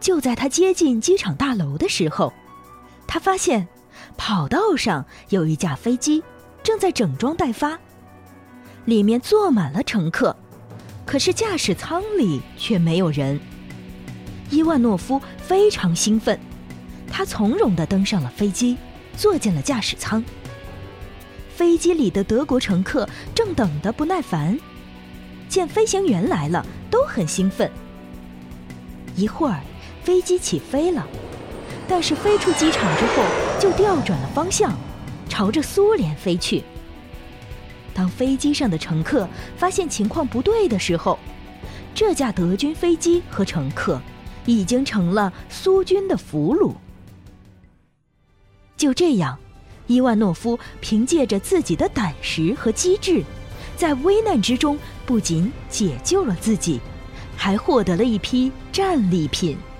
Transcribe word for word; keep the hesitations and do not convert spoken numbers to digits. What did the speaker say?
就在他接近机场大楼的时候，他发现跑道上有一架飞机正在整装待发，里面坐满了乘客，可是驾驶舱里却没有人。伊万诺夫非常兴奋，他从容地登上了飞机，坐进了驾驶舱。飞机里的德国乘客正等得不耐烦，见飞行员来了，都很兴奋。一会儿，飞机起飞了，但是飞出机场之后就调转了方向，朝着苏联飞去。当飞机上的乘客发现情况不对的时候，这架德军飞机和乘客已经成了苏军的俘虏。就这样，伊万诺夫凭借着自己的胆识和机智，在危难之中不仅解救了自己，还获得了一批战利品。